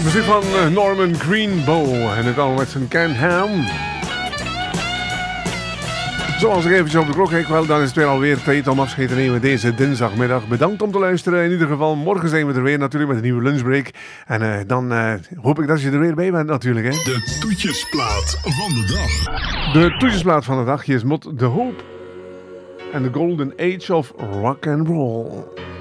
Muziek van Norman Greenbow en het al met zijn Can Ham. Zoals ik eventjes op de klok kijk, wel, dan is het weer alweer tijd om afscheid te nemen deze dinsdagmiddag. Bedankt om te luisteren. In ieder geval, morgen zijn we er weer natuurlijk met een nieuwe lunchbreak. En dan hoop ik dat je er weer bij bent natuurlijk. Hè. De toetjesplaat van de dag. De toetjesplaat van de dag is Mot de Hoop en The Golden Age of Rock and Roll.